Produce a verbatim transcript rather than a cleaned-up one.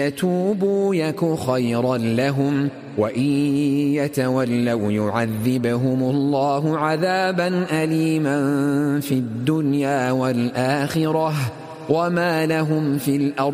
يتوبوا يك خيرا لهم وإن يتولوا يعذبهم الله عذابا أليما في الدنيا والآخرة وما لهم في الأرض